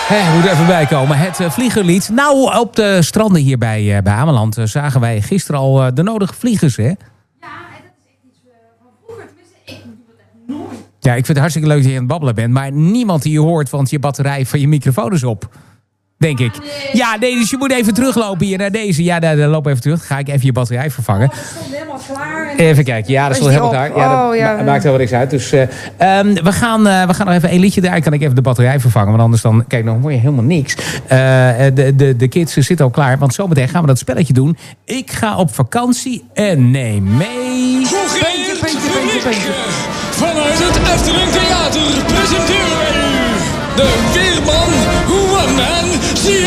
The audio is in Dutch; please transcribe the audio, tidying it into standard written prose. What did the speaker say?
Moet er even bij komen. Het vliegerlied. Nou, op de stranden hier bij Ameland zagen wij gisteren al de nodige vliegers, hè? Ja, en dat is echt iets van vroeger. Tenminste, ik doe dat echt nooit. Ja, ik vind het hartstikke leuk dat je aan het babbelen bent. Maar niemand die je hoort, want je batterij van je microfoon is op. Denk ik. Nee. Ja, nee, dus je moet even teruglopen hier naar deze. Ja, dan loop even terug. Ga ik even je batterij vervangen. Dat stond helemaal klaar. En Even kijken. Ja, dat is wel helemaal klaar. Ja, dat maakt helemaal niks uit. Dus we gaan nog even een liedje draaien. Kan ik even de batterij vervangen. Want anders dan, kijk, dan hoor je helemaal niks. De kids zitten al klaar. Want zometeen gaan we dat spelletje doen. Ik ga op vakantie en neem mee... Puntje. Vanuit het Efteling Theater presenteren wij u de Weerman, One Man,